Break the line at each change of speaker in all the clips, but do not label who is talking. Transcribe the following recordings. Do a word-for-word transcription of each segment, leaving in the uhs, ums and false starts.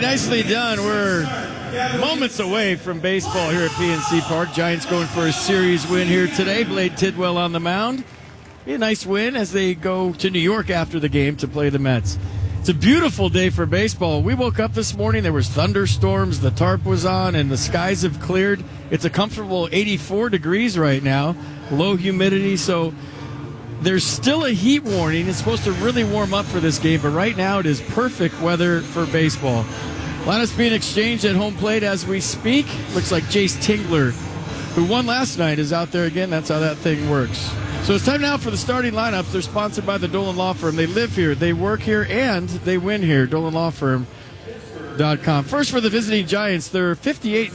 nicely done. We're moments away from baseball here at P N C Park. Giants going for a series win here today. Blade Tidwell on the mound. Be a nice win as they go to New York after the game to play the Mets. It's a beautiful day for baseball. We woke up this morning, there was thunderstorms, the tarp was on, and the skies have cleared. It's a comfortable eighty-four degrees right now, low humidity, so there's still a heat warning. It's supposed to really warm up for this game, but right now it is perfect weather for baseball. Lineups being exchanged at home plate as we speak. Looks like Jace Tingler, who won last night, is out there again. That's how that thing works. So it's time now for the starting lineups. They're sponsored by the Dolan Law Firm. They live here, they work here, and they win here. Dolan Law Firm dot com. First for the visiting Giants, they're fifty-eight,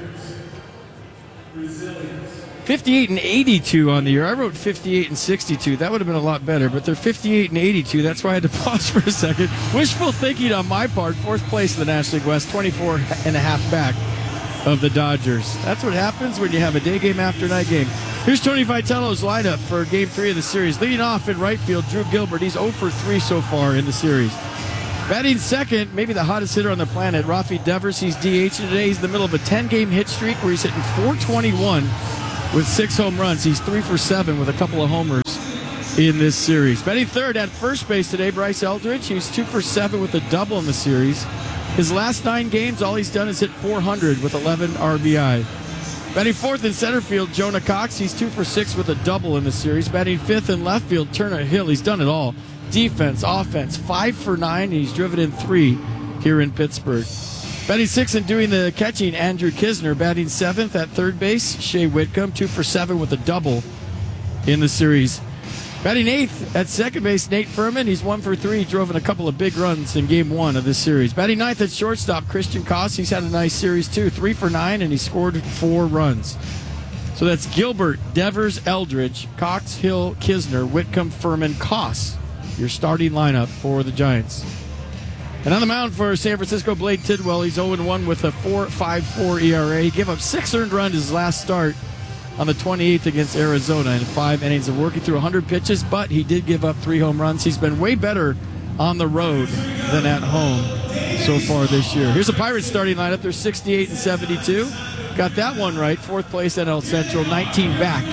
fifty-eight and eighty-two on the year. I wrote fifty-eight and sixty-two. That would have been a lot better, but they're fifty-eight and eighty-two. That's why I had to pause for a second. Wishful thinking on my part. Fourth place in the National League West, twenty-four and a half back of the Dodgers. That's what happens when you have a day game after night game. Here's Tony Vitello's lineup for game three of the series. Leading off in right field, Drew Gilbert. He's oh for three so far in the series. Batting second, maybe the hottest hitter on the planet, Rafi Devers. He's DHing today. He's in the middle of a ten-game hit streak where he's hitting four twenty-one with six home runs. He's three for seven with a couple of homers in this series. Batting third at first base today, Bryce Eldridge. He's two for seven with a double in the series. His last nine games, all he's done is hit four hundred with eleven R B I. Batting fourth in center field, Jonah Cox. He's two for six with a double in the series. Batting fifth in left field, Turner Hill. He's done it all. Defense, offense, five for nine. And he's driven in three here in Pittsburgh. Batting sixth and doing the catching, Andrew Kisner. Batting seventh at third base, Shea Whitcomb. Two for seven with a double in the series. Batting eighth at second base, Nate Furman. He's one for three. He drove in a couple of big runs in game one of this series. Batting ninth at shortstop, Christian Koss. He's had a nice series too. Three for nine, and he scored four runs. So that's Gilbert, Devers, Eldridge, Cox, Hill, Kisner, Whitcomb, Furman, Koss. Your starting lineup for the Giants. And on the mound for San Francisco, Blade Tidwell. He's oh and one with a four point five four E R A. He gave up six earned runs his last start on the twenty-eighth against Arizona in five innings of working through one hundred pitches, but he did give up three home runs. He's been way better on the road than at home so far this year. Here's the Pirates starting lineup. They're sixty-eight and seventy-two. Got that one right. Fourth place N L Central, nineteen back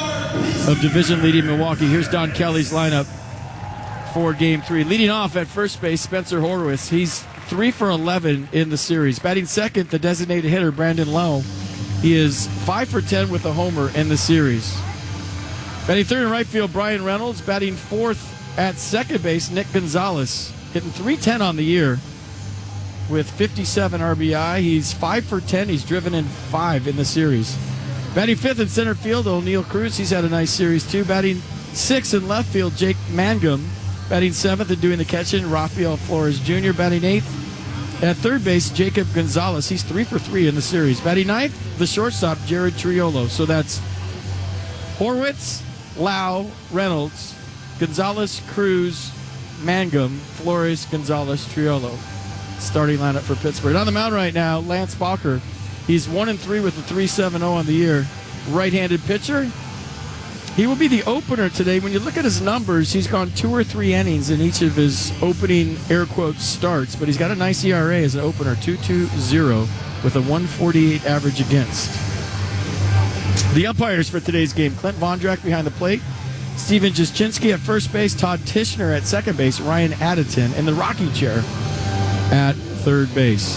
of division leading Milwaukee. Here's Don Kelly's lineup for game three. Leading off at first base, Spencer Horwitz. He's three for eleven in the series. Batting second, the designated hitter, Brandon Lowe. He is five for ten with a homer in the series. Batting third in right field, Brian Reynolds. Batting fourth at second base, Nick Gonzalez. Hitting three ten on the year with fifty-seven R B I. He's five for ten. He's driven in five in the series. Batting fifth in center field, O'Neal Cruz. He's had a nice series too. Batting sixth in left field, Jake Mangum. Batting seventh and doing the catching, Rafael Flores Junior Batting eighth at third base, Jacob Gonzalez. He's three for three in the series. Batting ninth, the shortstop, Jared Triolo. So that's Horwitz, Lau, Reynolds, Gonzalez, Cruz, Mangum, Flores, Gonzalez, Triolo. Starting lineup for Pittsburgh. On the mound right now, Lance Bacher. He's one and three with a three point seven oh on the year. Right-handed pitcher. He will be the opener today. When you look at his numbers, he's gone two or three innings in each of his opening air quotes starts, but he's got a nice E R A as an opener, two point two oh with a one forty-eight average against. The umpires for today's game, Clint Vondrak behind the plate, Steven Jastrzynski at first base, Todd Tishner at second base, Ryan Addington in the rocking chair at third base.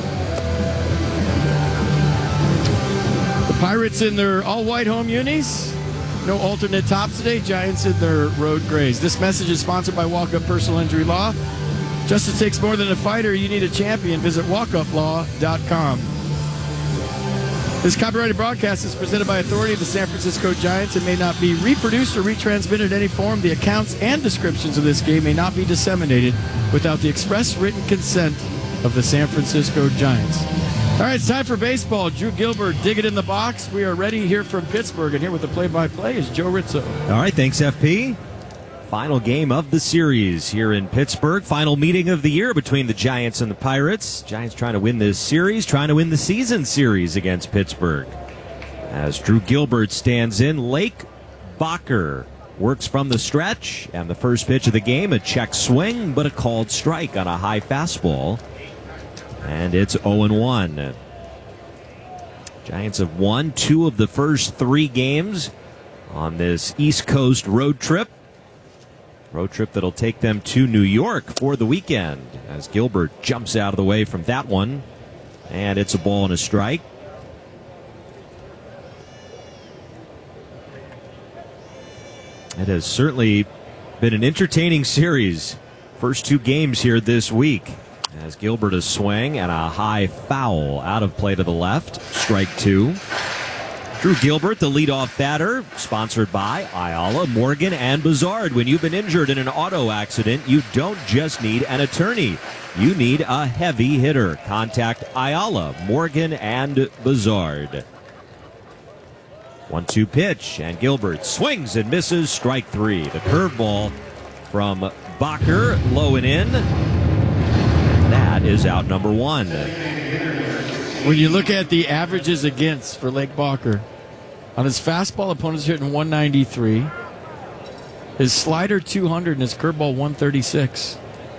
The Pirates in their all-white home unis. No alternate tops today. Giants in their road grays. This message is sponsored by Walkup Personal Injury Law. Justice takes more than a fighter. You need a champion. Visit walkup law dot com. This copyrighted broadcast is presented by authority of the San Francisco Giants and may not be reproduced or retransmitted in any form. The accounts and descriptions of this game may not be disseminated without the express written consent of the San Francisco Giants. All right, it's time for baseball. Drew Gilbert, dig it in the box. We are ready here from Pittsburgh, and here with the play-by-play is Joe Rizzo.
All right, thanks, F P. Final game of the series here in Pittsburgh. Final meeting of the year between the Giants and the Pirates. Giants trying to win this series, trying to win the season series against Pittsburgh. As Drew Gilbert stands in, Lake Bacher works from the stretch, and the first pitch of the game, a check swing, but a called strike on a high fastball. and it's oh and one. Giants have won two of the first three games on this East Coast road trip. Road trip that'll take them to New York for the weekend as Gilbert jumps out of the way from that one. And it's a ball and a strike. It has certainly been an entertaining series. First two games here this week. As Gilbert a swing and a high foul out of play to the left. Strike two. Drew Gilbert, the leadoff batter, sponsored by Ayala, Morgan, and Bazard. When you've been injured in an auto accident, you don't just need an attorney. You need a heavy hitter. Contact Ayala, Morgan, and Bazard. one two pitch, and Gilbert swings and misses. Strike three. The curveball from Bacher, low and in. That is out number one.
When you look at the averages against for Lake Bacher, on his fastball, opponents hitting one ninety-three. His slider two hundred and his curveball one thirty-six.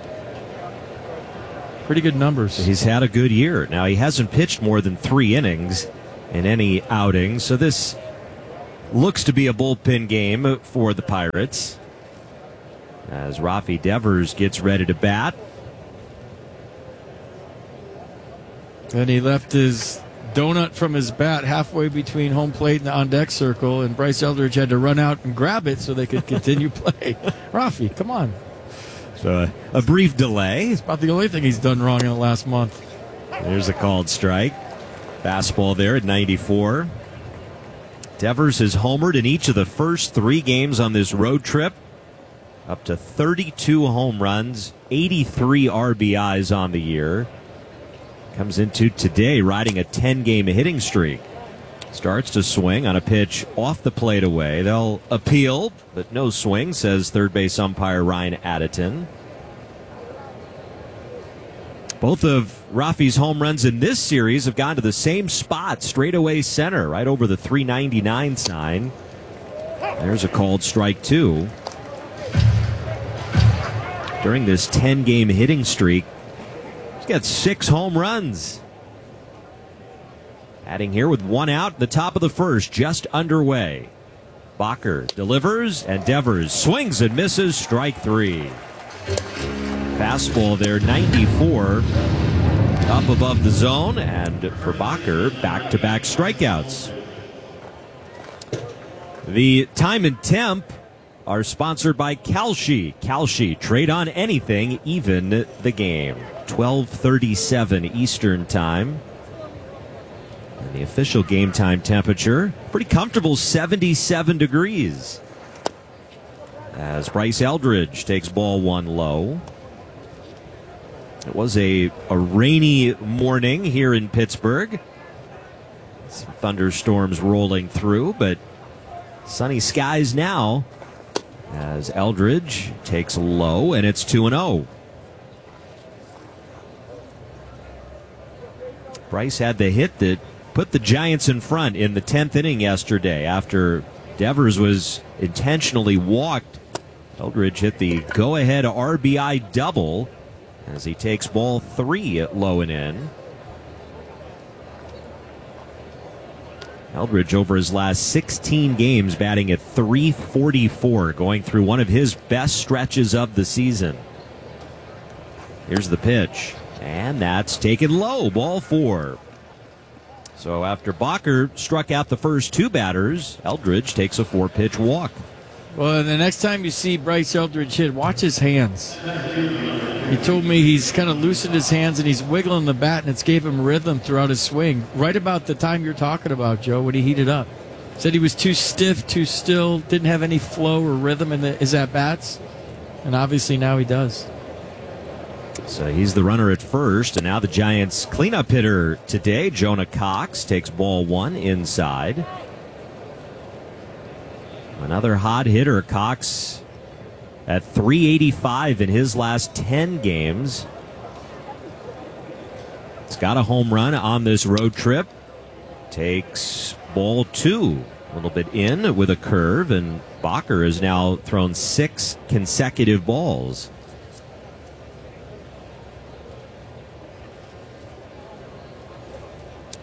Pretty good numbers.
He's had a good year. Now, he hasn't pitched more than three innings in any outing, so this looks to be a bullpen game for the Pirates. As Rafi Devers gets ready to bat.
And he left his donut from his bat halfway between home plate and the on-deck circle, and Bryce Eldridge had to run out and grab it so they could continue play. Rafi, come on.
So uh, a brief delay.
It's about the only thing he's done wrong in the last month.
There's a called strike. Fastball there at ninety-four. Devers has homered in each of the first three games on this road trip. Up to thirty-two home runs, eighty-three R B Is on the year. Comes into today riding a ten-game hitting streak. Starts to swing on a pitch off the plate away. They'll appeal, but no swing, says third base umpire Ryan Additon. Both of Rafi's home runs in this series have gone to the same spot, straightaway center, right over the three ninety-nine sign. There's a called strike two. During this ten-game hitting streak, he's got six home runs. Adding here with one out, the top of the first, just underway. Bacher delivers, and Devers swings and misses. Strike three. Fastball there, ninety-four, up above the zone, and for Bacher, back-to-back strikeouts. The time and temp are sponsored by Kalshi. Kalshi, trade on anything, even the game. twelve thirty-seven Eastern Time. And the official game time temperature, pretty comfortable, seventy-seven degrees. As Bryce Eldridge takes ball one low. It was a, a rainy morning here in Pittsburgh. Some thunderstorms rolling through, but sunny skies now. As Eldridge takes low, and it's two and oh. Bryce had the hit that put the Giants in front in the tenth inning yesterday after Devers was intentionally walked. Eldridge hit the go-ahead R B I double as he takes ball three at low and in. Eldridge over his last sixteen games batting at three forty-four, going through one of his best stretches of the season. Here's the pitch, and that's taken low, ball four. So after Bacher struck out the first two batters, Eldridge takes a four-pitch walk.
Well, the next time you see Bryce Eldridge hit, watch his hands. He told me he's kind of loosened his hands and he's wiggling the bat, and it's gave him rhythm throughout his swing. Right about the time you're talking about, Joe, when he heated up. Said he was too stiff, too still, didn't have any flow or rhythm in the, his at-bats, and obviously now he does.
So he's the runner at first, and now the Giants' cleanup hitter today, Jonah Cox, takes ball one inside. Another hot hitter, Cox, at three eighty-five in his last ten games. He's got a home run on this road trip. Takes ball two, a little bit in with a curve, and Bacher has now thrown six consecutive balls.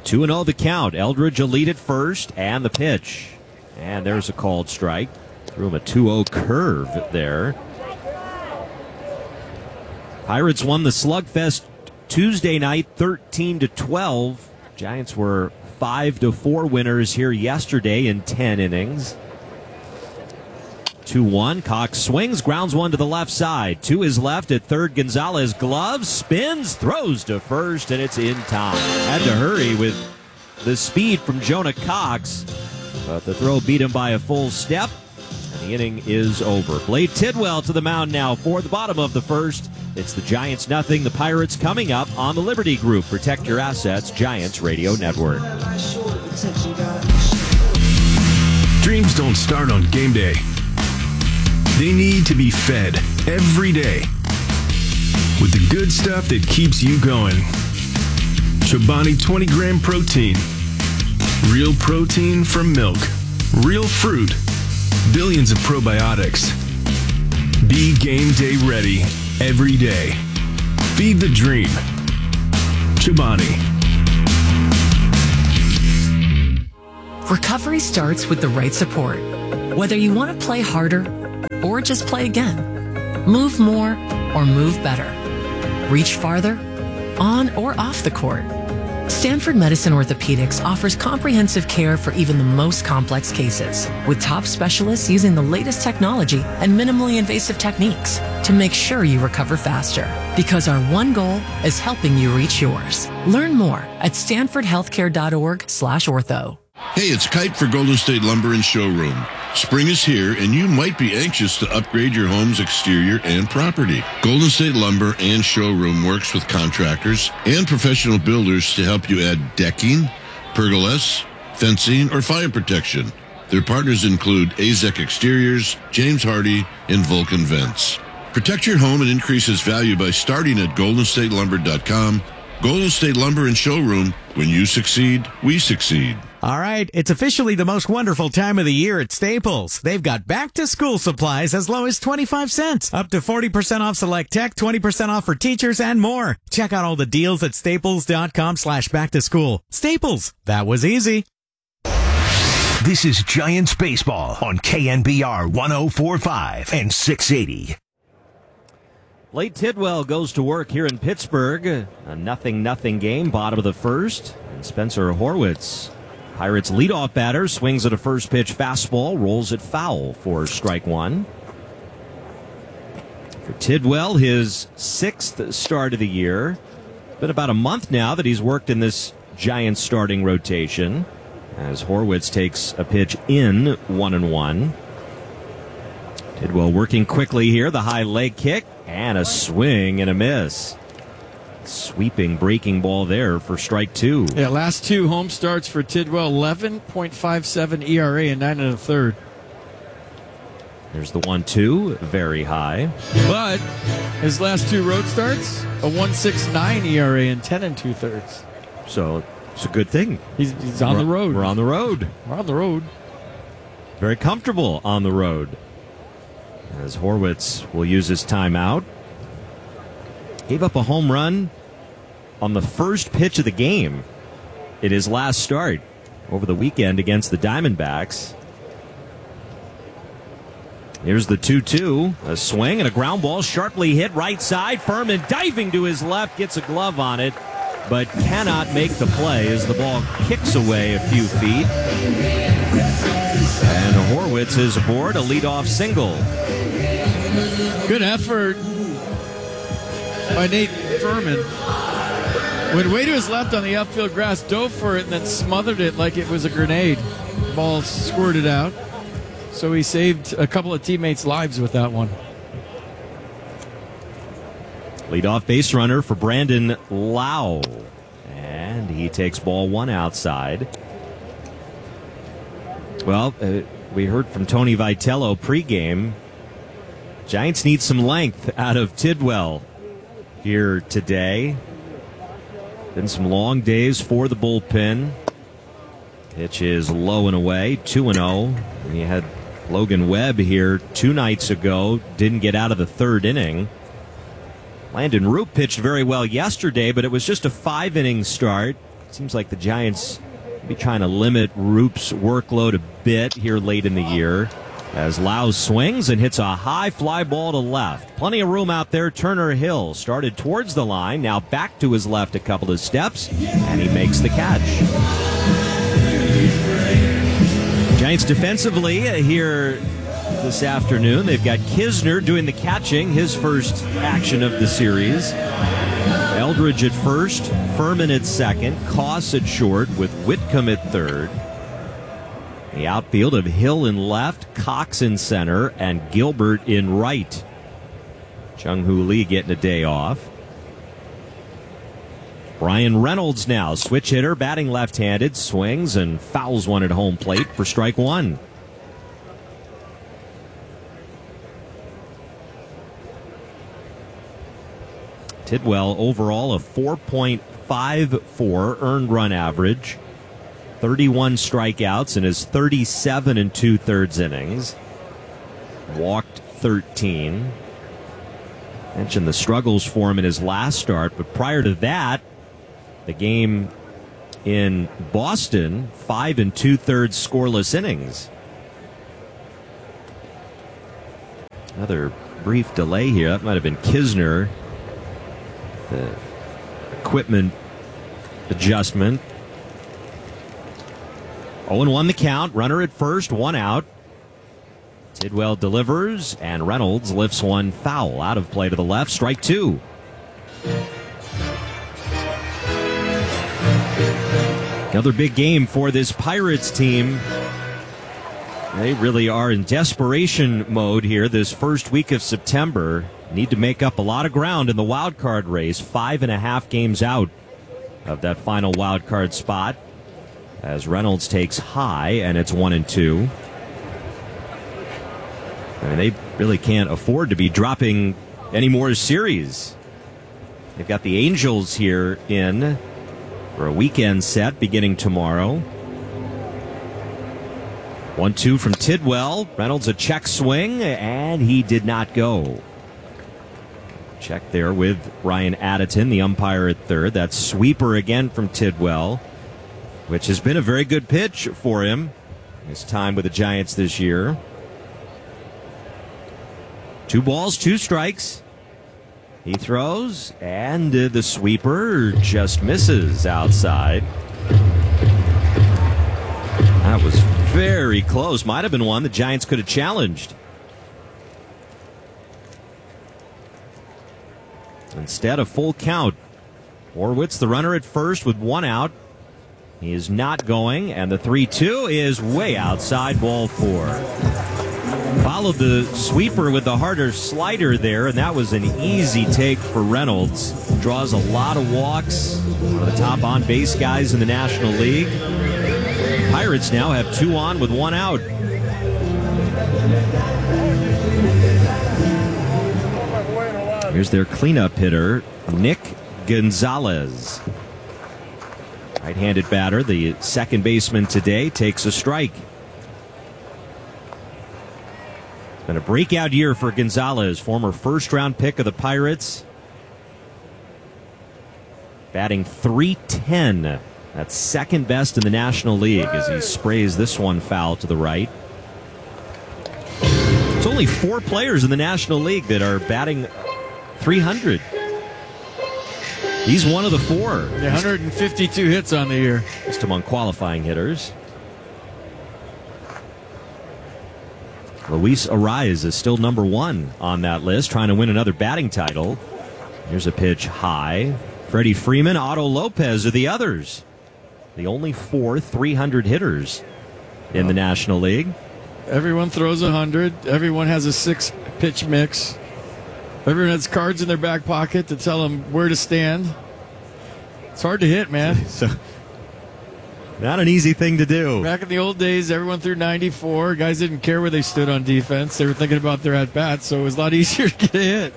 two and oh the count. Eldridge a lead at first, and the pitch. And there's a called strike. Threw him a two oh curve there. Pirates won the Slugfest Tuesday night thirteen to twelve. Giants were five to four winners here yesterday in ten innings. two one. Cox swings, grounds one to the left side. To his left at third, Gonzalez gloves, spins, throws to first, and it's in time. Had to hurry with the speed from Jonah Cox, but the throw beat him by a full step, and the inning is over. Blade Tidwell to the mound now for the bottom of the first. It's the Giants nothing, the Pirates coming up on the Liberty Group. Protect your assets, Giants Radio Network.
Dreams don't start on game day. They need to be fed every day with the good stuff that keeps you going. Chobani twenty gram protein. Real protein from milk. Real fruit. Billions of probiotics. Be game day ready every day. Feed the dream. Chobani.
Recovery starts with the right support. Whether you want to play harder or just play again, move more or move better, reach farther, on or off the court. Stanford Medicine Orthopedics offers comprehensive care for even the most complex cases, with top specialists using the latest technology and minimally invasive techniques to make sure you recover faster. Because our one goal is helping you reach yours. Learn more at stanford healthcare dot org slash ortho.
Hey, it's Kite for Golden State Lumber and Showroom. Spring is here, and you might be anxious to upgrade your home's exterior and property. Golden State Lumber and Showroom works with contractors and professional builders to help you add decking, pergolas, fencing, or fire protection. Their partners include A Z E C Exteriors, James Hardy, and Vulcan Vents. Protect your home and increase its value by starting at golden state lumber dot com. Golden State Lumber and Showroom. When you succeed, we succeed.
All right, it's officially the most wonderful time of the year at Staples. They've got back-to-school supplies as low as twenty-five cents, up to forty percent off select tech, twenty percent off for teachers, and more. Check out all the deals at staples dot com slash back to school. Staples, that was easy.
This is Giants Baseball on K N B R one oh four point five and six eighty.
Blade Tidwell goes to work here in Pittsburgh. A nothing-nothing game, bottom of the first. And Spencer Horwitz, Pirates leadoff batter, swings at a first pitch fastball, rolls it foul for strike one. For Tidwell, his sixth start of the year. It's been about a month now that he's worked in this Giants starting rotation, as Horwitz takes a pitch in one and one. Tidwell working quickly here, the high leg kick, and a swing and a miss. Sweeping breaking ball there for strike two.
Yeah, last two home starts for Tidwell, eleven point five seven E R A and nine and a third.
There's the one two, very high.
But his last two road starts, a one point six nine E R A and ten and two thirds.
So it's a good thing.
He's, he's on
we're,
the road.
We're on the road.
We're on the road.
Very comfortable on the road. As Horwitz will use his timeout. Gave up a home run on the first pitch of the game in his last start over the weekend against the Diamondbacks. Here's the two two. A swing and a ground ball sharply hit right side. Furman diving to his left, gets a glove on it, but cannot make the play as the ball kicks away a few feet. And Horwitz is aboard a leadoff single.
Good effort by Nate Furman. Went way to his left on the outfield grass, dove for it, and then smothered it like it was a grenade. Ball squirted out. So he saved a couple of teammates' lives with that one.
Leadoff base runner for Brandon Lau. And he takes ball one outside. Well, uh, we heard from Tony Vitello pregame. Giants need some length out of Tidwell here today. Been some long days for the bullpen. Pitch is low and away, two and oh. You had Logan Webb here two nights ago. Didn't get out of the third inning. Landon Roop pitched very well yesterday, but it was just a five-inning start. Seems like the Giants be trying to limit Roop's workload a bit here late in the year. As Lau swings and hits a high fly ball to left. Plenty of room out there. Turner Hill started towards the line, now back to his left a couple of steps, and he makes the catch. Giants defensively here this afternoon. They've got Kisner doing the catching, his first action of the series. Eldridge at first, Furman at second, Koss at short with Whitcomb at third. The outfield of Hill in left, Cox in center, and Gilbert in right. Chung-Hoo Lee getting a day off. Brian Reynolds now, switch hitter, batting left-handed, swings and fouls one at home plate for strike one. Tidwell overall a four point five four earned run average. thirty-one strikeouts in his thirty-seven and two-thirds innings. Walked thirteen. Mentioned the struggles for him in his last start, but prior to that, the game in Boston, five and two-thirds scoreless innings. Another brief delay here. That might have been Kisner. The equipment adjustment. oh and one the count. Runner at first, one out. Tidwell delivers, and Reynolds lifts one foul out of play to the left. Strike two. Another big game for this Pirates team. They really are in desperation mode here this first week of September. Need to make up a lot of ground in the wild card race. Five and a half games out of that final wild card spot, as Reynolds takes high, and it's one and two. I mean, they really can't afford to be dropping any more series. They've got the Angels here in for a weekend set beginning tomorrow. one two from Tidwell. Reynolds a check swing, and he did not go. Check there with Ryan Addison, the umpire at third. That sweeper again from Tidwell, which has been a very good pitch for him his time with the Giants this year. Two balls, two strikes. He throws, and uh, the sweeper just misses outside. That was very close. Might have been one the Giants could have challenged. Instead, a full count. Horwitz, the runner at first with one out. He is not going, and the three two is way outside, ball four. Followed the sweeper with the harder slider there, and that was an easy take for Reynolds. Draws a lot of walks. One of the top on-base guys in the National League. Pirates now have two on with one out. Here's their cleanup hitter, Nick Gonzalez. Right-handed batter, the second baseman today, takes a strike. It's been a breakout year for Gonzalez, former first-round pick of the Pirates. Batting three ten. That's second best in the National League as he sprays this one foul to the right. There's only four players in the National League that are batting three hundred. He's one of the four.
one hundred fifty-two hits on the year.
Just among qualifying hitters. Luis Arraez is still number one on that list, trying to win another batting title. Here's a pitch high. Freddie Freeman, Otto Lopez are the others. The only four three hundred hitters in the National League.
Everyone throws one hundred. Everyone has a six-pitch mix. Everyone has cards in their back pocket to tell them where to stand. It's hard to hit, man.
So, not an easy thing to do.
Back in the old days, everyone threw ninety-four. Guys didn't care where they stood on defense. They were thinking about their at-bats, so it was a lot easier to get a hit.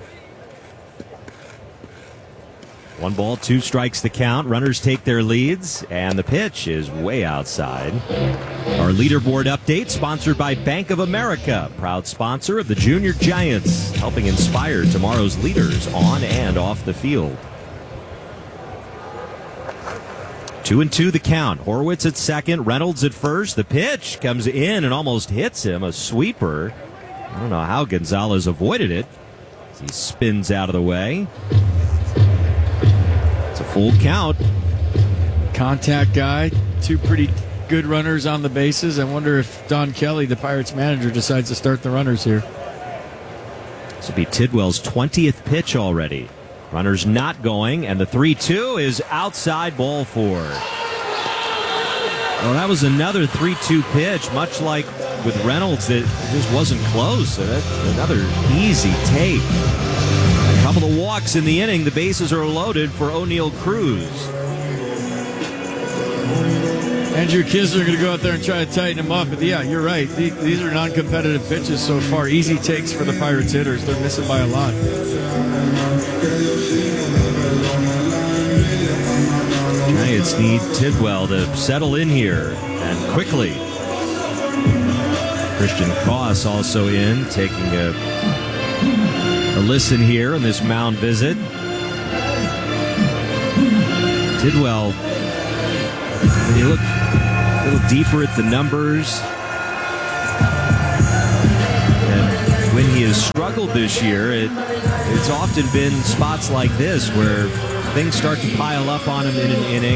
One ball, two strikes the count. Runners take their leads, and the pitch is way outside. Our leaderboard update sponsored by Bank of America, proud sponsor of the Junior Giants, helping inspire tomorrow's leaders on and off the field. Two and two the count. Horwitz at second, Reynolds at first. The pitch comes in and almost hits him. A sweeper. I don't know how Gonzalez avoided it. He spins out of the way. It's a full count.
Contact guy. Two pretty good runners on the bases. I wonder if Don Kelly, the Pirates manager, decides to start the runners here.
This will be Tidwell's twentieth pitch already. Runners not going, and the three two is outside, ball four. Well, that was another three two pitch, much like with Reynolds, it just wasn't close. So that's another easy take. A couple of walks in the inning. The bases are loaded for O'Neill Cruz.
Andrew Kisner going to go out there and try to tighten him up. But yeah, you're right. These are non-competitive pitches so far. Easy takes for the Pirates hitters. They're missing by a lot.
Giants need Tidwell to settle in here and quickly. Christian Koss also in, taking a, a listen here on this mound visit. Tidwell, when you look a little deeper at the numbers, and when he has struggled this year, it, it's often been spots like this where things start to pile up on him in an inning.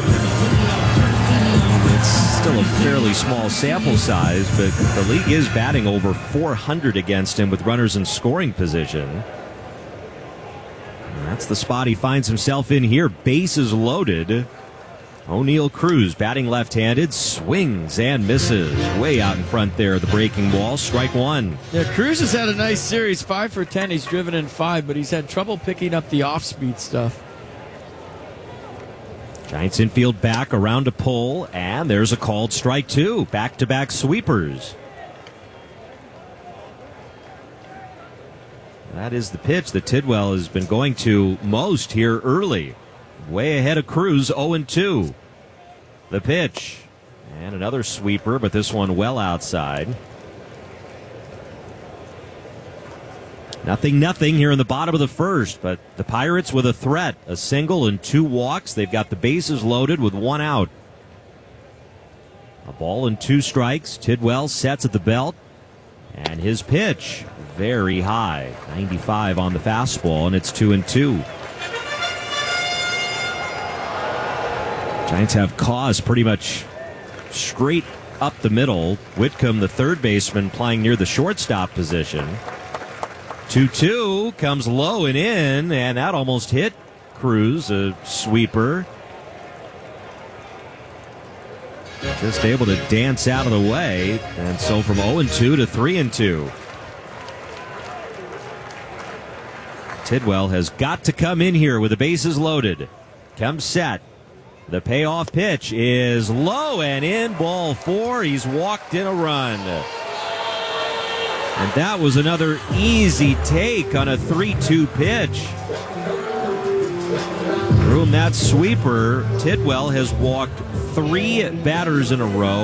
It's still a fairly small sample size, but the league is batting over four hundred against him with runners in scoring position. And that's the spot he finds himself in here. Bases loaded. O'Neill Cruz batting left-handed, swings and misses. Way out in front there, the breaking ball. Strike one.
Yeah, Cruz has had a nice series. Five for ten. He's driven in five, but he's had trouble picking up the off-speed stuff.
Giants infield back around a pull, and there's a called strike two. Back-to-back sweepers. That is the pitch that Tidwell has been going to most here early. Way ahead of Cruz, oh and two. The pitch. And another sweeper, but this one well outside. Nothing, nothing here in the bottom of the first, but the Pirates with a threat. A single and two walks. They've got the bases loaded with one out. A ball and two strikes. Tidwell sets at the belt. And his pitch, very high. ninety-five on the fastball, and it's two and two. Giants have Koss pretty much straight up the middle. Whitcomb, the third baseman, playing near the shortstop position. two two comes low and in, and that almost hit Cruz, a sweeper. Just able to dance out of the way, and so from oh and two to three and two. Tidwell has got to come in here with the bases loaded. Comes set. The payoff pitch is low and in, ball four. He's walked in a run. And that was another easy take on a three two pitch. Through him that sweeper, Tidwell has walked three batters in a row.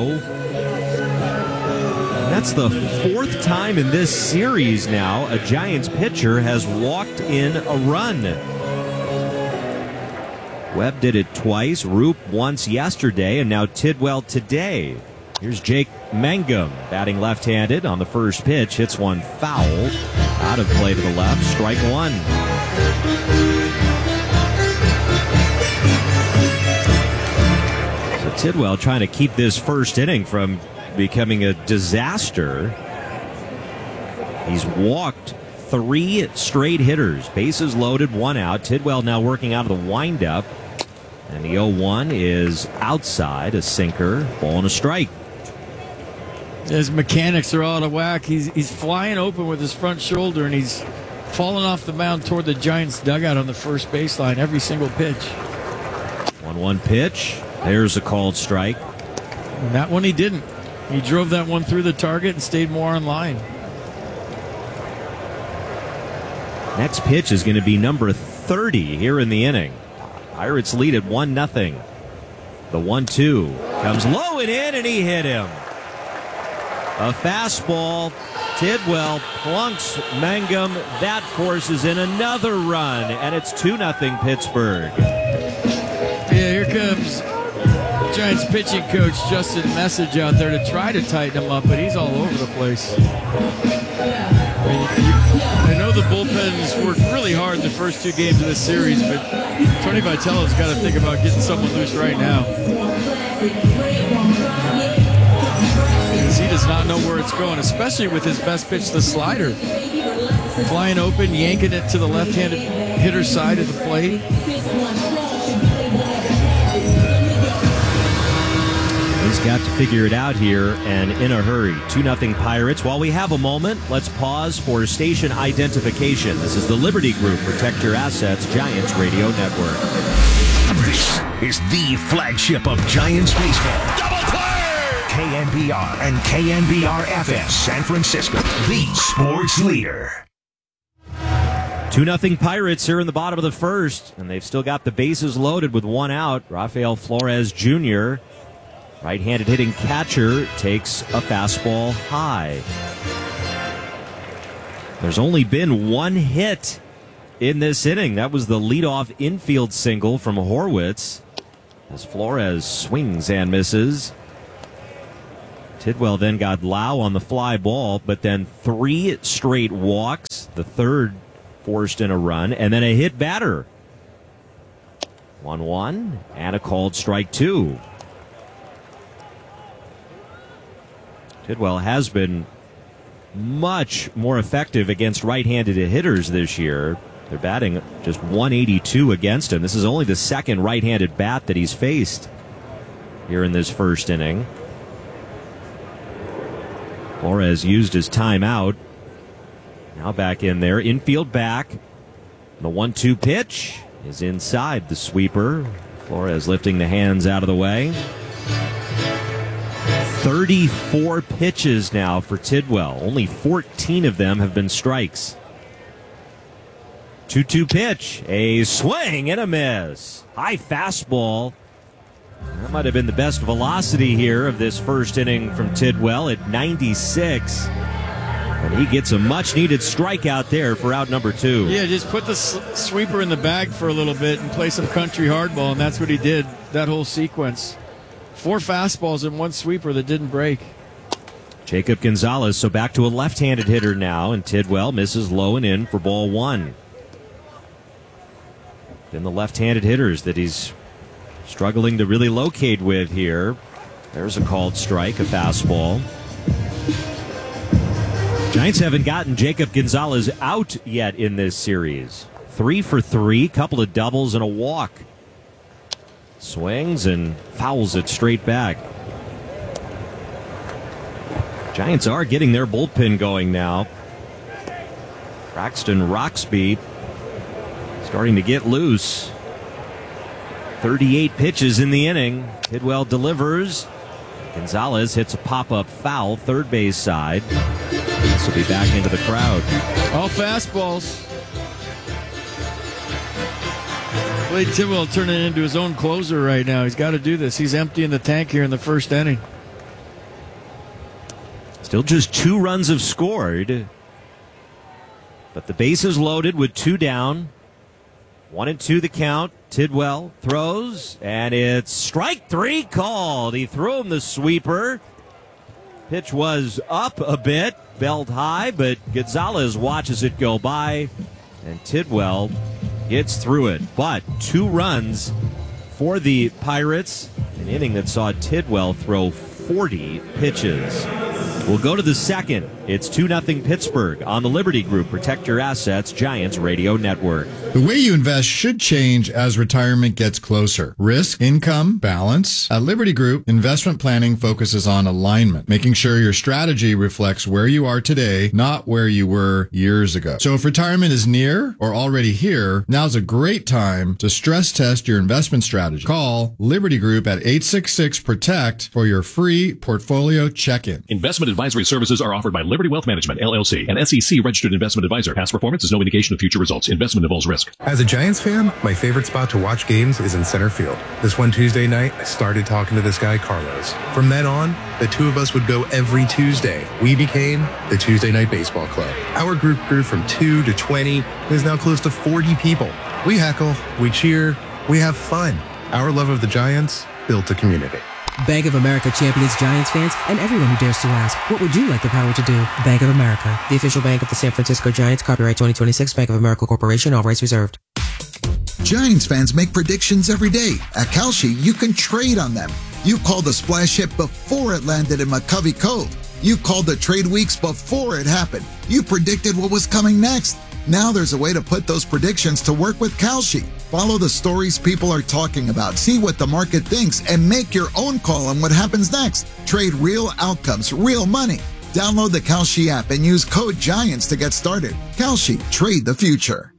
And that's the fourth time in this series now a Giants pitcher has walked in a run. Webb did it twice, Roop once yesterday, and now Tidwell today. Here's Jake Mangum batting left-handed on the first pitch. Hits one foul. Out of play to the left. Strike one. So Tidwell trying to keep this first inning from becoming a disaster. He's walked three straight hitters. Bases loaded, one out. Tidwell now working out of the windup. And the oh one is outside, a sinker, ball and a strike.
His mechanics are out of whack. He's he's flying open with his front shoulder, and he's falling off the mound toward the Giants' dugout on the first baseline every single pitch.
one one pitch. There's a called strike.
And that one he didn't. He drove that one through the target and stayed more on line.
Next pitch is going to be number thirty here in the inning. Pirates lead at one nothing. The one two comes low and in, and he hit him. A fastball. Tidwell plunks Mangum. That forces in another run, and it's two nothing Pittsburgh.
Yeah, here comes Giants pitching coach Justin Message out there to try to tighten him up, but he's all over the place. I mean, you, I know the bullpen's worked really hard in the first two games of this series, but Tony Vitello's got to think about getting someone loose right now. Because he does not know where it's going, especially with his best pitch, the slider. Flying open, yanking it to the left-handed hitter's side of the plate.
He's got to figure it out here, and in a hurry. two nothing Pirates. While we have a moment, let's pause for station identification. This is the Liberty Group. Protect your assets. Giants Radio Network.
This is the flagship of Giants baseball.
Double play!
K N B R and K N B R F S San Francisco, the sports leader.
two nothing Pirates here in the bottom of the first, and they've still got the bases loaded with one out. Rafael Flores Junior, right-handed hitting catcher, takes a fastball high. There's only been one hit in this inning. That was the leadoff infield single from Horwitz as Flores swings and misses. Tidwell then got Lau on the fly ball, but then three straight walks, the third forced in a run, and then a hit batter. one one and a called strike two. Tidwell has been much more effective against right-handed hitters this year. They're batting just one eighty-two against him. This is only the second right-handed bat that he's faced here in this first inning. Flores used his timeout. Now back in there. Infield back. The one two pitch is inside the sweeper. Flores lifting the hands out of the way. thirty-four pitches now for Tidwell. Only fourteen of them have been strikes. two two pitch. A swing and a miss. High fastball. That might have been the best velocity here of this first inning from Tidwell at ninety-six. And he gets a much-needed strikeout there for out number two.
Yeah, just put the s- sweeper in the bag for a little bit and play some country hardball, and that's what he did that whole sequence. Four fastballs and one sweeper that didn't break.
Jacob Gonzalez, so back to a left-handed hitter now, and Tidwell misses low and in for ball one. Then the left-handed hitters that he's struggling to really locate with here. There's a called strike, a fastball. Giants haven't gotten Jacob Gonzalez out yet in this series. Three for three, couple of doubles and a walk. Swings and fouls it straight back. Giants are getting their bullpen going now. Braxton Roxby starting to get loose. thirty-eight pitches in the inning. Tidwell delivers. Gonzalez hits a pop-up foul, third base side. This will be back into the crowd.
All fastballs. Blade Tidwell turning into his own closer right now. He's got to do this. He's emptying the tank here in the first inning.
Still just two runs have scored. But the bases loaded with two down. One and two the count. Tidwell throws, and it's strike three called. He threw him the sweeper. Pitch was up a bit, belt high, but Gonzalez watches it go by, and Tidwell gets through it. But two runs for the Pirates, an inning that saw Tidwell throw forty pitches. We'll go to the second. It's two nothing Pittsburgh on the Liberty Group. Protect your assets, Giants Radio Network.
The way you invest should change as retirement gets closer. Risk, income, balance. At Liberty Group, investment planning focuses on alignment, making sure your strategy reflects where you are today, not where you were years ago. So if retirement is near or already here, now's a great time to stress test your investment strategy. Call Liberty Group at eight six six, protect for your free portfolio check-in.
Investment advisory services are offered by Liberty Wealth Management, L L C, an S E C registered investment advisor. Past performance is no indication of future results. Investment involves risk.
As a Giants fan, my favorite spot to watch games is in center field. This one Tuesday night, I started talking to this guy, Carlos. From then on, the two of us would go every Tuesday. We became the Tuesday Night Baseball Club. Our group grew from two to twenty and is now close to forty people. We heckle, we cheer, we have fun. Our love of the Giants built a community.
Bank of America champions Giants fans and everyone who dares to ask, what would you like the power to do? Bank of America, the official bank of the San Francisco Giants. Copyright twenty twenty-six, Bank of America Corporation. All rights reserved.
Giants fans make predictions every day. At Kalshi, you can trade on them. You called the splash hit before it landed in McCovey Cove. You called the trade weeks before it happened. You predicted what was coming next. Now there's a way to put those predictions to work with Kalshi. Follow the stories people are talking about, see what the market thinks, and make your own call on what happens next. Trade real outcomes, real money. Download the Kalshi app and use code GIANTS to get started. Kalshi, trade the future.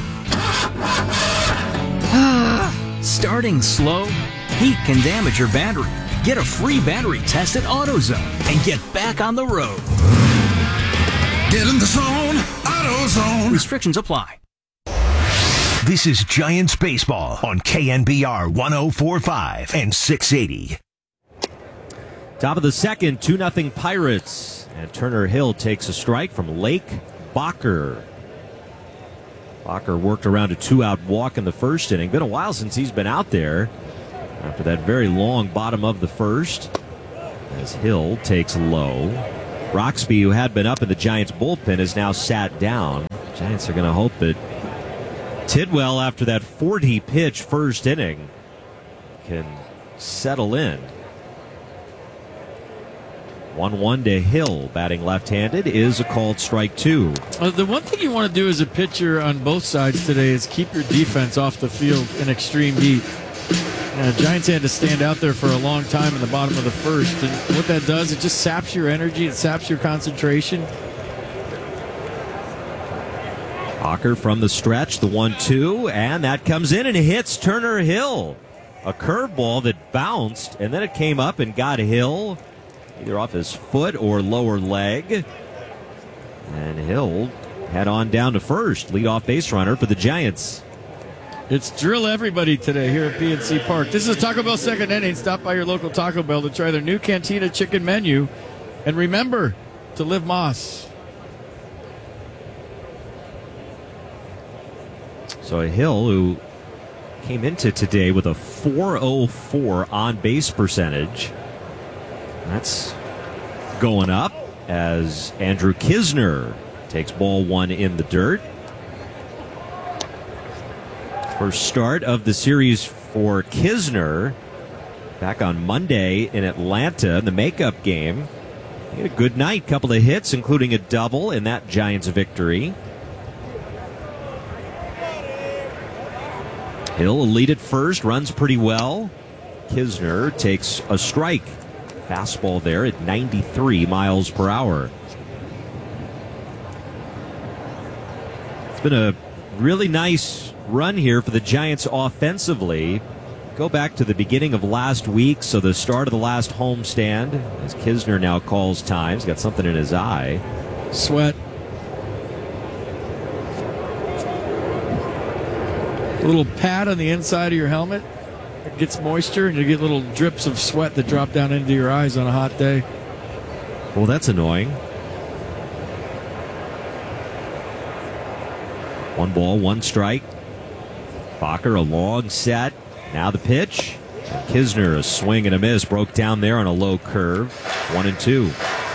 Starting slow? Heat can damage your battery. Get a free battery test at AutoZone and get back on the road.
Get in the zone, AutoZone.
Restrictions apply.
This is Giants Baseball on K N B R one oh four point five and six eighty.
Top of the second, two nothing Pirates. And Turner Hill takes a strike from Lake Bacher. Bacher worked around a two-out walk in the first inning. Been a while since he's been out there after that very long bottom of the first. As Hill takes low. Roxby, who had been up in the Giants bullpen, is now sat down. Giants are going to hope that Tidwell, after that forty pitch first inning, can settle in. one one to Hill, batting left-handed, is a called strike two.
Uh, the one thing you want to do as a pitcher on both sides today is keep your defense off the field in extreme heat. Uh, Giants had to stand out there for a long time in the bottom of the first, and what that does, it just saps your energy, it saps your concentration.
Bacher from the stretch, the one two, and that comes in and hits Turner Hill. A curveball that bounced, and then it came up and got Hill either off his foot or lower leg. And Hill head on down to first, leadoff base runner for the Giants.
It's drill everybody today here at P N C Park. This is Taco Bell second inning. Stop by your local Taco Bell to try their new Cantina chicken menu. And remember to live Moss.
So a Hill who came into today with a four oh four on base percentage. That's going up as Andrew Kisner takes ball one in the dirt. First start of the series for Kisner back on Monday in Atlanta in the makeup game. He had a good night, couple of hits, including a double in that Giants victory. Hill, a lead at first, runs pretty well. Kisner takes a strike. Fastball there at ninety-three miles per hour. It's been a really nice run here for the Giants offensively. Go back to the beginning of last week, so the start of the last homestand, as Kisner now calls times. Got something in his eye.
Sweat. A little pad on the inside of your helmet. It gets moisture, and you get little drips of sweat that drop down into your eyes on a hot day.
Well, that's annoying. One ball, one strike. Bacher, a long set. Now the pitch. And Kisner, a swing and a miss. Broke down there on a low curve. One and two.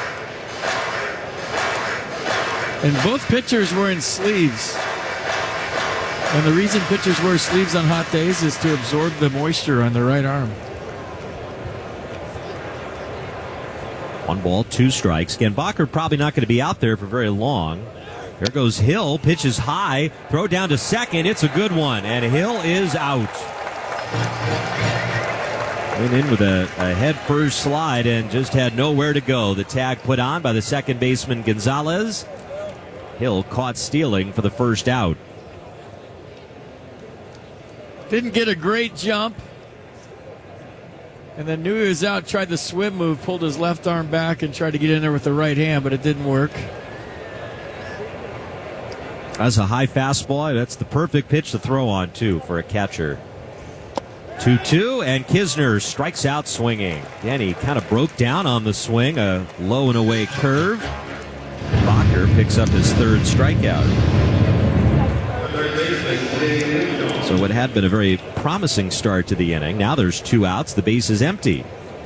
And both pitchers were in sleeves. And the reason pitchers wear sleeves on hot days is to absorb the moisture on their right arm.
One ball, two strikes. Again, Bacher probably not going to be out there for very long. There goes Hill, pitches high, throw down to second. It's a good one, and Hill is out. Went in with a, a head first slide and just had nowhere to go. The tag put on by the second baseman Gonzalez. Hill caught stealing for the first out.
Didn't get a great jump. And then knew he was out, tried the swim move, pulled his left arm back and tried to get in there with the right hand, but it didn't work.
That's a high fastball. That's the perfect pitch to throw on, too, for a catcher. two two, and Kisner strikes out swinging. Again, he kind of broke down on the swing, a low and away curve. Bacher picks up his third strikeout. So So what had been a very promising start to the inning, now there's two outs, the base is empty.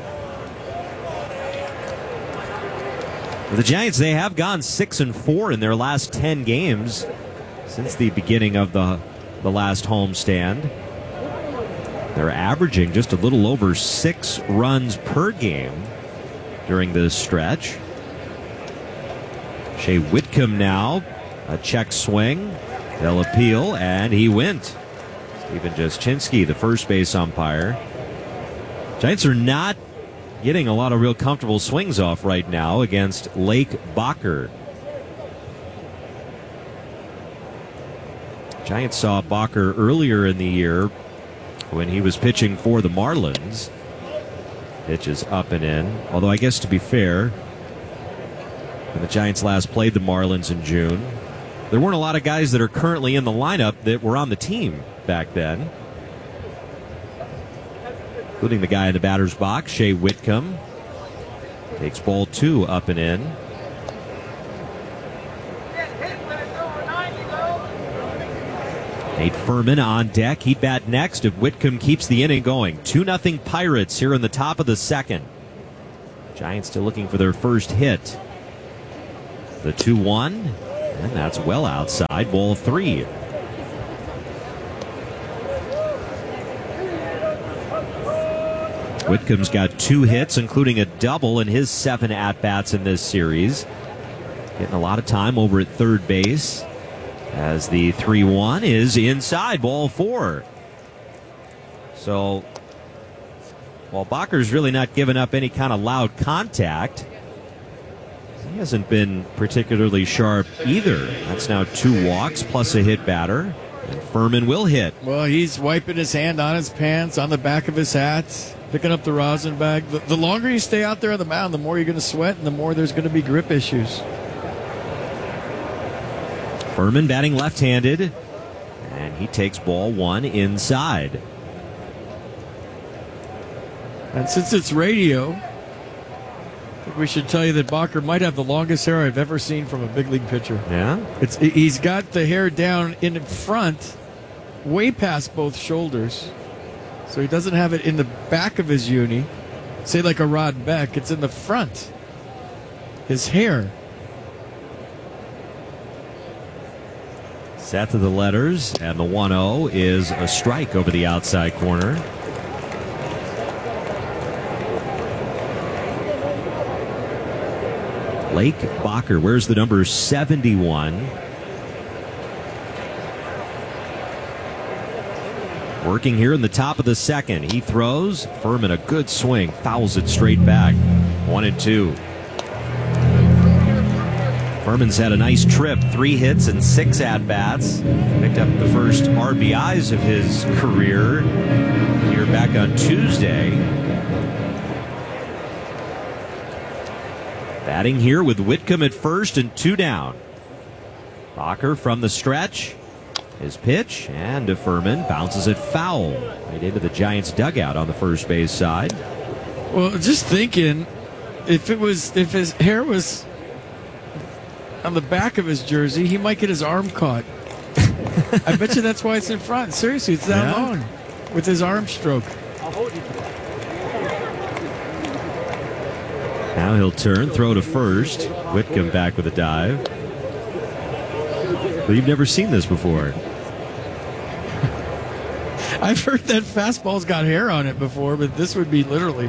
The Giants, they have gone six and four in their last ten games since the beginning of the, the last homestand. They're averaging just a little over six runs per game during this stretch. Shea Whitcomb now, a check swing. They'll appeal, and he went. Stephen Jastrzynski, the first base umpire. Giants are not getting a lot of real comfortable swings off right now against Lake Bacher. Giants saw Bacher earlier in the year when he was pitching for the Marlins. Pitch is up and in. Although I guess to be fair, when the Giants last played the Marlins in June, there weren't a lot of guys that are currently in the lineup that were on the team back then, including the guy in the batter's box, Shea Whitcomb. Takes ball two, up and in. Nate Furman on deck. He'd bat next if Whitcomb keeps the inning going. two nothing Pirates here in the top of the second. Giants still looking for their first hit. The two one, and that's well outside. Ball three. Whitcomb's got two hits, including a double in his seven at-bats in this series. Getting a lot of time over at third base as the three one is inside, ball four. So, while Bacher's really not giving up any kind of loud contact, he hasn't been particularly sharp either. That's now two walks plus a hit batter, and Furman will hit.
Well, he's wiping his hand on his pants, on the back of his hat, picking up the rosin bag. The, the longer you stay out there on the mound, the more you're going to sweat and the more there's going to be grip issues.
Furman batting left-handed, and he takes ball one inside.
And since it's radio, I think we should tell you that Bacher might have the longest hair I've ever seen from a big league pitcher.
Yeah?
It's he's got the hair down in front, way past both shoulders. So he doesn't have it in the back of his uni, say like a Rod Beck. It's in the front. His hair.
Set to the letters, and the one oh is a strike over the outside corner. Lake Bacher, where's the number seventy-one? Working here in the top of the second. He throws. Furman a good swing. Fouls it straight back. One and two. Furman's had a nice trip. Three hits and six at-bats. Picked up the first R B Is of his career here back on Tuesday. Batting here with Whitcomb at first and two down. Bacher from the stretch. His pitch, and to Furman, bounces it foul right into the Giants' dugout on the first base side.
Well, just thinking, if it was, if his hair was on the back of his jersey, he might get his arm caught. I bet you that's why it's in front. Seriously, it's that
yeah.
long with his arm stroke.
Now he'll turn, throw to first. Whitcomb back with a dive. But you've never seen this before.
I've heard that fastball's got hair on it before, but this would be literally.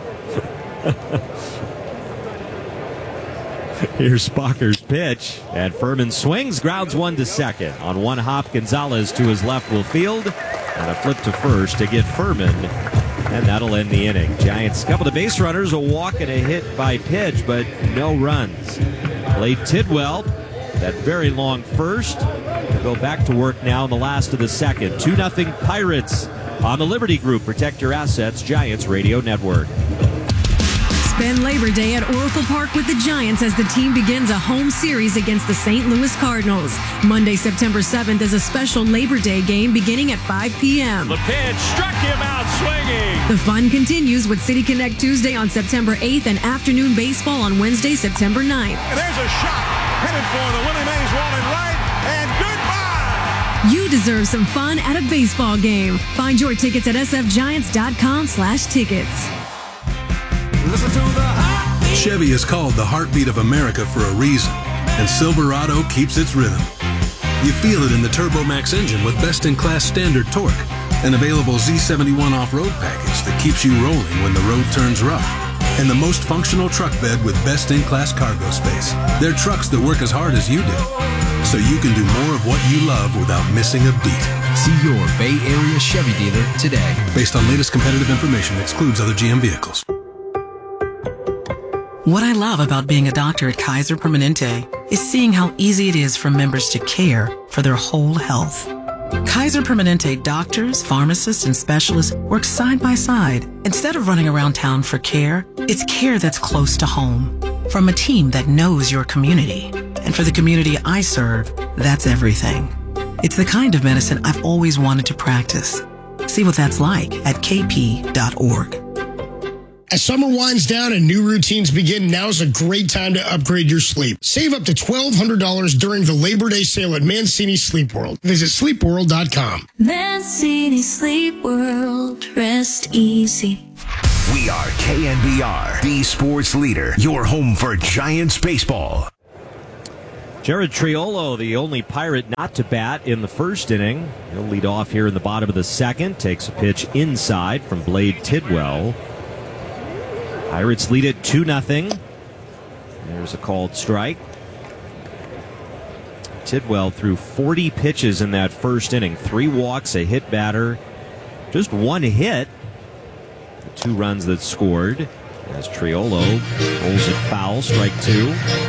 Here's Bacher's pitch, and Furman swings, grounds one to second. On one hop, Gonzalez to his left will field, and a flip to first to get Furman, and that'll end the inning. Giants, a couple of base runners, a walk and a hit by pitch, but no runs. Blake Tidwell, that very long first, will go back to work now in the last of the second. two nothing Pirates on the Liberty Group. Protect your assets, Giants Radio Network.
Spend Labor Day at Oracle Park with the Giants as the team begins a home series against the Saint Louis Cardinals. Monday, September seventh is a special Labor Day game beginning at five p.m.
The pitch struck him out swinging.
The fun continues with City Connect Tuesday on September eighth and afternoon baseball on Wednesday, September ninth.
And there's a shot headed for the Willie Mays wall in right, and goodbye.
You deserve some fun at a baseball game. Find your tickets at sfgiants.com slash tickets.
Listen to the heartbeat. Chevy is called the heartbeat of America for a reason, and Silverado keeps its rhythm. You feel it in the TurboMax engine with best-in-class standard torque, an available Z seventy-one off-road package that keeps you rolling when the road turns rough, and the most functional truck bed with best-in-class cargo space. They're trucks that work as hard as you do, so you can do more of what you love without missing a beat.
See your Bay Area Chevy dealer today.
Based on latest competitive information, excludes other G M vehicles.
What I love about being a doctor at Kaiser Permanente is seeing how easy it is for members to care for their whole health. Kaiser Permanente doctors, pharmacists, and specialists work side by side. Instead of running around town for care, it's care that's close to home. From a team that knows your community. And for the community I serve, that's everything. It's the kind of medicine I've always wanted to practice. See what that's like at k p dot org.
As summer winds down and new routines begin, now's a great time to upgrade your sleep. Save up to twelve hundred dollars during the Labor Day sale at Mancini Sleep World. Visit sleep world dot com.
Mancini Sleep World. Rest easy.
We are K N B R, the sports leader, your home for Giants baseball.
Jared Triolo, the only Pirate not to bat in the first inning. He'll lead off here in the bottom of the second. Takes a pitch inside from Blade Tidwell. Pirates lead it two nothing. There's a called strike. Tidwell threw forty pitches in that first inning. Three walks, a hit batter, just one hit. The two runs that scored as Triolo holds it foul, strike two.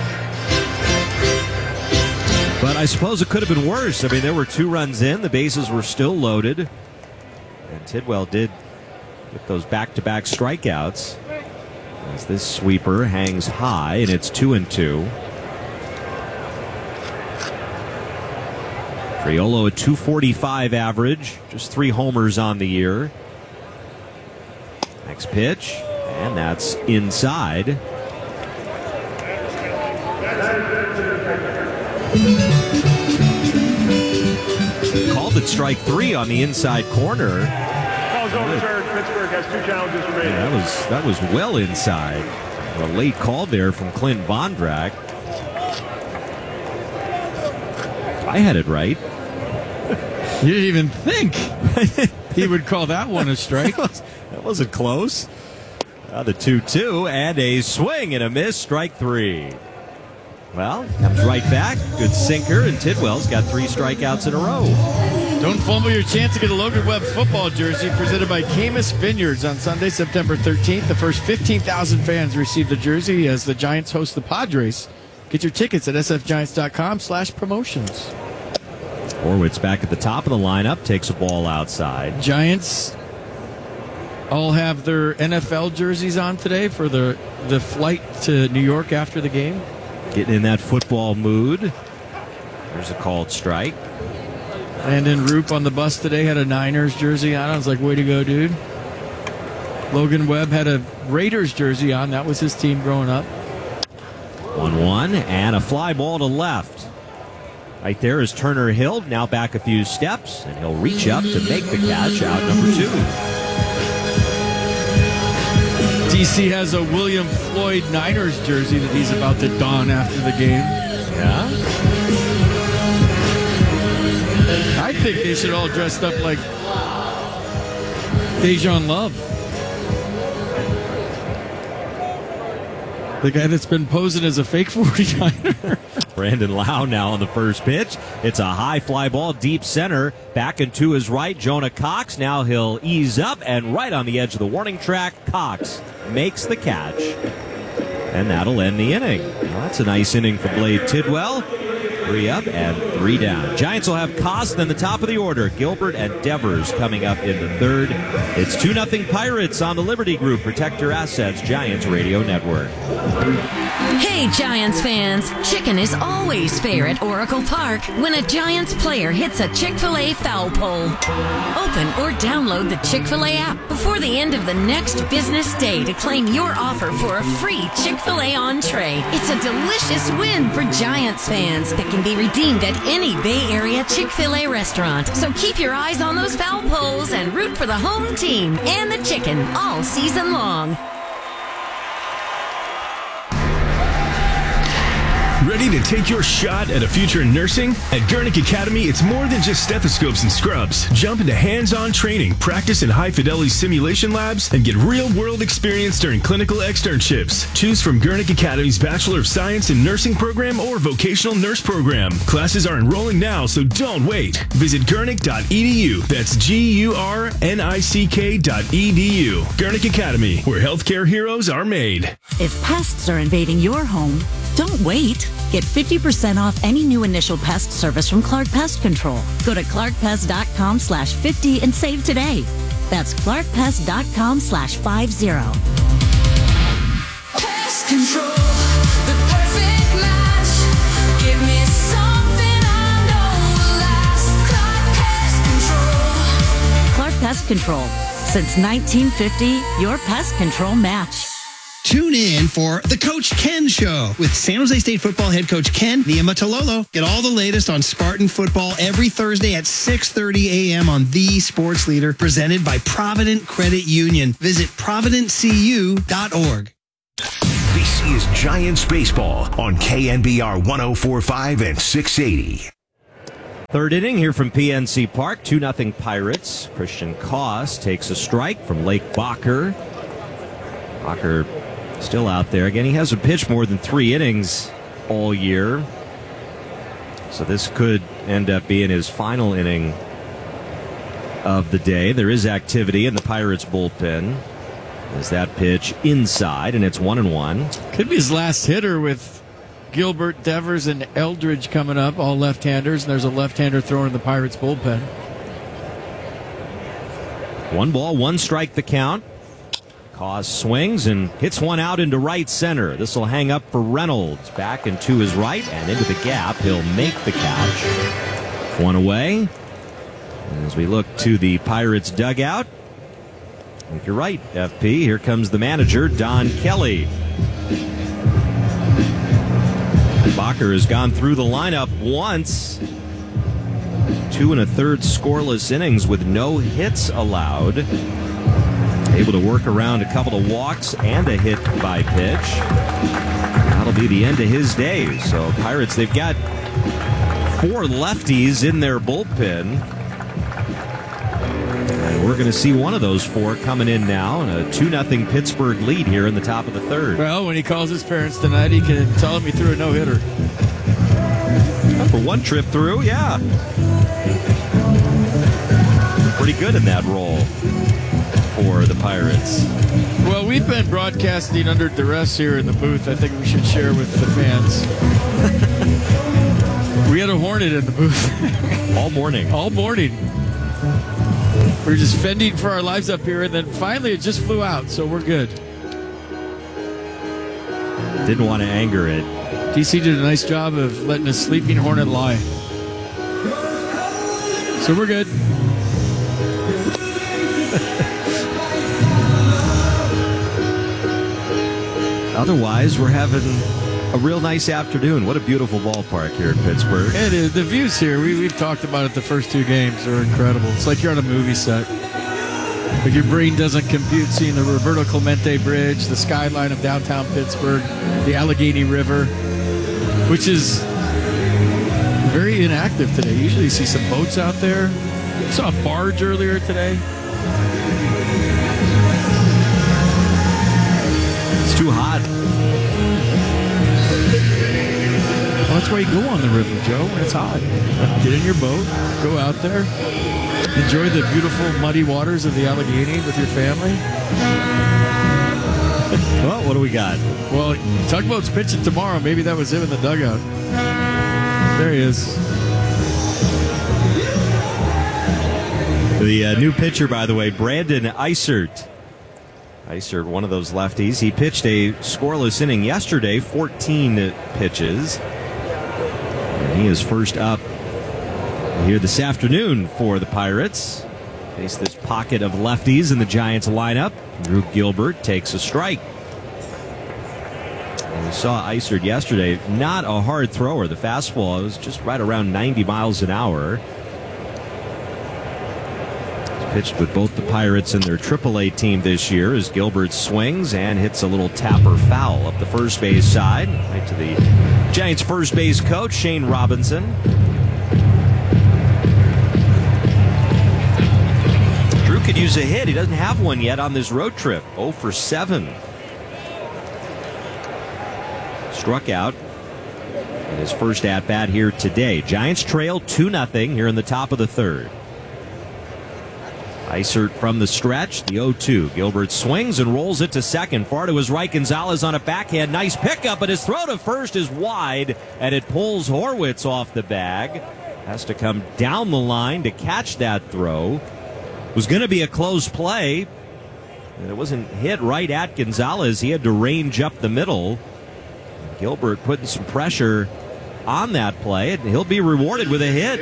But I suppose it could have been worse. I mean, there were two runs in. The bases were still loaded. And Tidwell did get those back-to-back strikeouts. As this sweeper hangs high, and it's two and two. Triolo a two forty-five average, just three homers on the year. Next pitch, and that's inside. Called it strike three on the inside corner.
Call's overturned. Pittsburgh has two challenges remaining.
Yeah, that was that was well inside. A late call there from Clint Bondrak. I had it right.
You didn't even think he would call that one a strike.
That wasn't close. Uh, the two two and a swing and a miss, strike three. Well, comes right back. Good sinker, and Tidwell's got three strikeouts in a row.
Don't fumble your chance to get a Logan Webb football jersey presented by Camus Vineyards on Sunday, September thirteenth. The first fifteen thousand fans receive the jersey as the Giants host the Padres. Get your tickets at sfgiants.com slash promotions.
Horwitz back at the top of the lineup, takes a ball outside.
Giants all have their N F L jerseys on today for the, the flight to New York after the game.
Getting in that football mood. There's a called strike.
Landon Roop on the bus today had a Niners jersey on. I was like, way to go, dude. Logan Webb had a Raiders jersey on. That was his team growing up.
one one and a fly ball to left. Right there is Turner Hill, now back a few steps, and he'll reach up to make the catch, out number two.
D C has a William Floyd Niners jersey that he's about to don after the game.
Yeah?
I think they should all dress up like Dejan Love. The guy that's been posing as a fake forty-niner.
Brandon Lau now on the first pitch. It's a high fly ball, deep center. Back and to his right, Jonah Cox. Now he'll ease up, and right on the edge of the warning track, Cox makes the catch. And that'll end the inning. Well, that's a nice inning for Blade Tidwell. Three up and three down. Giants will have Cost in the top of the order. Gilbert and Devers coming up in the third. It's two nothing Pirates on the Liberty Group. Protect your assets, Giants Radio Network.
Hey, Giants fans. Chicken is always fair at Oracle Park when a Giants player hits a Chick-fil-A foul pole. Open or download the Chick-fil-A app before the end of the next business day to claim your offer for a free Chick-fil-A entree. It's a delicious win for Giants fans that can be redeemed at any Bay Area Chick-fil-A restaurant. So keep your eyes on those foul poles and root for the home team and the chicken all season long.
Ready to take your shot at a future in nursing? At Gurnick Academy, it's more than just stethoscopes and scrubs. Jump into hands-on training, practice in high-fidelity simulation labs, and get real-world experience during clinical externships. Choose from Gurnick Academy's Bachelor of Science in Nursing program or vocational nurse program. Classes are enrolling now, so don't wait. Visit gurnick dot e d u. That's G U R N I C K dot E D U. Gurnick Academy, where healthcare heroes are made.
If pests are invading your home, don't wait. Get fifty percent off any new initial pest service from Clark Pest Control. Go to clark pest dot com slash fifty and save today. That's clark pest dot com slash fifty.
Pest control, the perfect match. Give me something I know will last. Clark Pest Control.
Clark Pest Control. Since nineteen fifty, your pest control match.
Tune in for The Coach Ken Show with San Jose State football head coach Ken Niumatalolo. Get all the latest on Spartan football every Thursday at six thirty a.m. on The Sports Leader, presented by Provident Credit Union. Visit provident c u dot org.
This is Giants Baseball on K N B R one oh four point five and six eighty.
Third inning here from P N C Park, two nothing Pirates. Christian Koss takes a strike from Lake Bacher. Bacher still out there. Again, he hasn't pitched more than three innings all year. So this could end up being his final inning of the day. There is activity in the Pirates bullpen as that pitch inside, and it's one and one.
Could be his last hitter with Gilbert, Devers, and Eldridge coming up, all left-handers, and there's a left-hander throwing in the Pirates bullpen.
One ball, one strike the count. Koss swings and hits one out into right center. This will hang up for Reynolds. Back into his right and into the gap. He'll make the catch. One away. As we look to the Pirates dugout, I think you're right, F P. Here comes the manager, Don Kelly. Bacher has gone through the lineup once. Two and a third scoreless innings with no hits allowed. Able to work around a couple of walks and a hit by pitch. That'll be the end of his day. So Pirates, they've got four lefties in their bullpen. And we're going to see one of those four coming in now in a two nothing Pittsburgh lead here in the top of the third.
Well, when he calls his parents tonight, he can tell them he threw a no-hitter.
For one trip through, yeah. Pretty good in that role for the Pirates.
Well, we've been broadcasting under duress here in the booth. I think we should share with the fans. We had a hornet in the booth.
All morning.
All morning. We were just fending for our lives up here, and then finally it just flew out, so we're good.
Didn't want to anger it.
D C did a nice job of letting a sleeping hornet lie. So we're good.
Otherwise, we're having a real nice afternoon. What a beautiful ballpark here in Pittsburgh.
It is. The views here, we, we've talked about it the first two games, are incredible. It's like you're on a movie set. Like your brain doesn't compute seeing the Roberto Clemente Bridge, the skyline of downtown Pittsburgh, the Allegheny River, which is very inactive today. Usually you see some boats out there. I saw a barge earlier today.
It's too hot.
Well, that's why you go on the river, Joe, when it's hot. Get in your boat, go out there, enjoy the beautiful muddy waters of the Allegheny with your family.
Well, what do we got?
Well, Tugboat's pitching tomorrow. Maybe that was him in the dugout. There he is.
The uh, new pitcher, by the way, Brandon Eisert. Eisert, one of those lefties. He pitched a scoreless inning yesterday, fourteen pitches. And he is first up here this afternoon for the Pirates. Face this pocket of lefties in the Giants lineup. Drew Gilbert takes a strike. And saw Isert yesterday. Not a hard thrower. The fastball was just right around ninety miles an hour. He's pitched with both the Pirates and their triple A team this year as Gilbert swings and hits a little tapper foul up the first base side. Right to the Giants first base coach, Shane Robinson. Drew could use a hit. He doesn't have one yet on this road trip. oh for seven. Struck out in his first at-bat here today. Giants trail two nothing here in the top of the third. Isert from the stretch, the oh two. Gilbert swings and rolls it to second. Far to his right, Gonzalez on a backhand. Nice pickup, but his throw to first is wide, and it pulls Horwitz off the bag. Has to come down the line to catch that throw. Was going to be a close play, and it wasn't hit right at Gonzalez. He had to range up the middle. Gilbert putting some pressure on that play, and he'll be rewarded with a hit.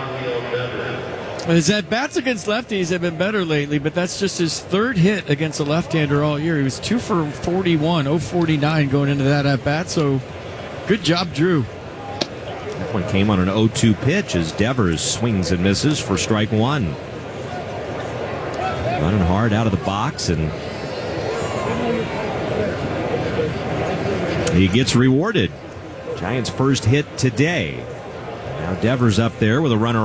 His at-bats against lefties have been better lately, but that's just his third hit against a left-hander all year. He was two for forty-one, oh forty-nine going into that at-bat, so good job, Drew.
That one came on an oh two pitch as Devers swings and misses for strike one. Running hard out of the box, and he gets rewarded. Giants' first hit today. Now Devers up there with a runner